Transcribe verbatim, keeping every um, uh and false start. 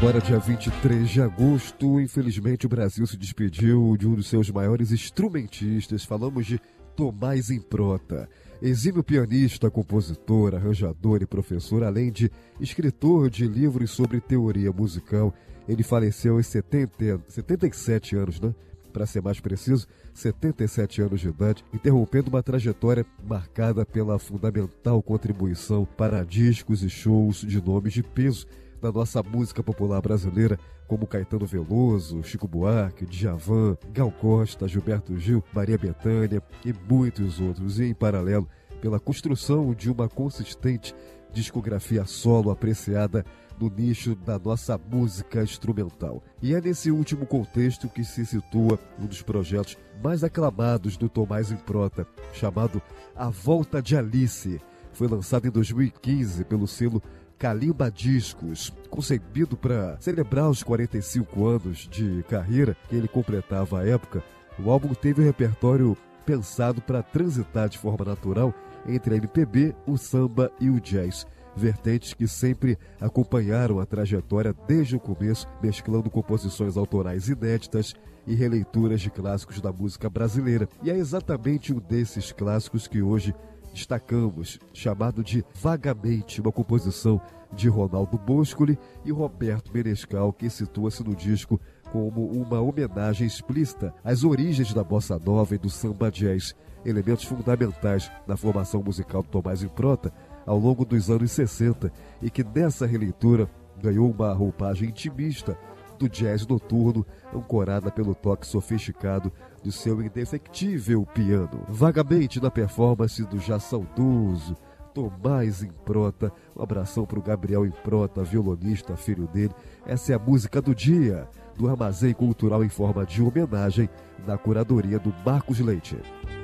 Agora, dia vinte e três de agosto, infelizmente o Brasil se despediu de um dos seus maiores instrumentistas. Falamos de Thomaz Improta, exímio pianista, compositor, arranjador e professor, além de escritor de livros sobre teoria musical. Ele faleceu aos setenta, setenta e sete anos, né? Para ser mais preciso, setenta e sete anos de idade, interrompendo uma trajetória marcada pela fundamental contribuição para discos e shows de nomes de peso da nossa música popular brasileira, como Caetano Veloso, Chico Buarque, Djavan, Gal Costa, Gilberto Gil, Maria Bethânia e muitos outros, e em paralelo, pela construção de uma consistente discografia solo apreciada no nicho da nossa música instrumental. E é nesse último contexto que se situa um dos projetos mais aclamados do Thomaz Improta, chamado A Volta de Alice. Foi lançado em dois mil e quinze pelo selo Kalimba Discos, concebido para celebrar os quarenta e cinco anos de carreira que ele completava à época. O álbum teve um repertório pensado para transitar de forma natural entre a M P B, o samba e o jazz, vertentes que sempre acompanharam a trajetória desde o começo, mesclando composições autorais inéditas e releituras de clássicos da música brasileira. E é exatamente um desses clássicos que hoje destacamos, chamado de Vagamente, uma composição de Ronaldo Boscoli e Roberto Menescal, que situa-se no disco como uma homenagem explícita às origens da bossa nova e do samba jazz, elementos fundamentais na formação musical do Thomaz Improta ao longo dos anos sessenta, e que nessa releitura ganhou uma roupagem intimista do jazz noturno, ancorada pelo toque sofisticado do seu indefectível piano. Vagamente, na performance do já saudoso Thomaz Improta. Um abração para o Gabriel Improta, violonista, filho dele. Essa é a música do dia, do Armazém Cultural em forma de homenagem, na curadoria do Marcos Leite.